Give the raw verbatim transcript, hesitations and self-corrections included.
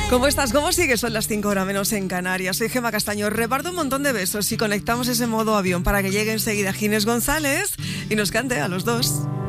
¿Cómo estás? ¿Cómo sigues? Son las cinco horas menos en Canarias. Soy Gemma Castaño. Reparto un montón de besos y conectamos ese modo avión para que llegue enseguida Ginés González y nos cante a los dos.